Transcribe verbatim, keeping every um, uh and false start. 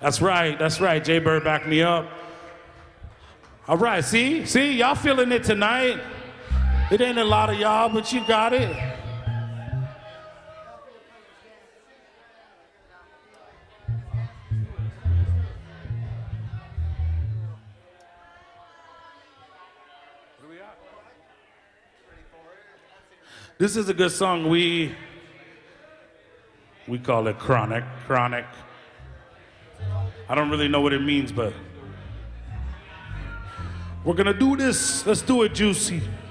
That's right, that's right. Jay Bird back me up. All right, see? See, y'all feeling it tonight. It ain't a lot of y'all, but you got it. This is a good song. We we call it Chronic. Chronic. I don't really know what it means, but we're gonna do this. Let's do it, Juicy.